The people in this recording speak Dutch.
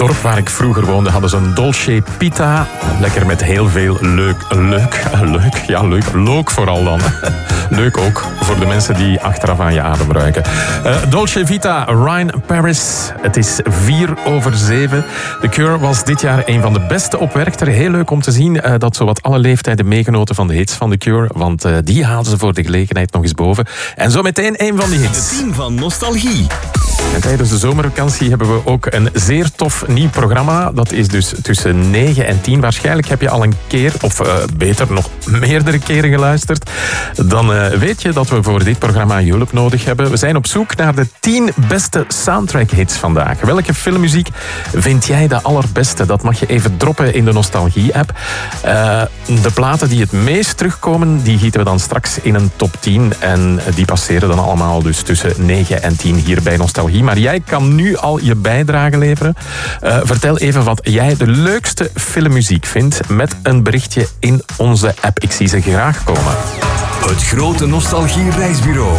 dorp waar ik vroeger woonde hadden ze een dolce vita. Lekker met heel veel leuk vooral dan. Leuk ook voor de mensen die achteraf aan je adem ruiken. Dolce vita, Ryan Paris. Het is 7:04. The Cure was dit jaar een van de beste op Werchter. Heel leuk om te zien dat zowat alle leeftijden meegenoten van de hits van The Cure. Want die haalden ze voor de gelegenheid nog eens boven. En zo meteen een van die hits. Het team van Nostalgie. En tijdens de zomervakantie hebben we ook een zeer tof nieuw programma. Dat is dus tussen 9 en 10. Waarschijnlijk heb je al een keer, of beter nog meerdere keren geluisterd. Dan weet je dat we voor dit programma je hulp nodig hebben. We zijn op zoek naar de 10 beste soundtrack-hits vandaag. Welke filmmuziek vind jij de allerbeste? Dat mag je even droppen in de Nostalgie-app. De platen die het meest terugkomen, die gieten we dan straks in een top 10. En die passeren dan allemaal dus tussen 9 en 10 hier bij Nostalgie. Maar jij kan nu al je bijdrage leveren. Vertel even wat jij de leukste filmmuziek vindt met een berichtje in onze app. Ik zie ze graag komen. Het grote Nostalgie Reisbureau.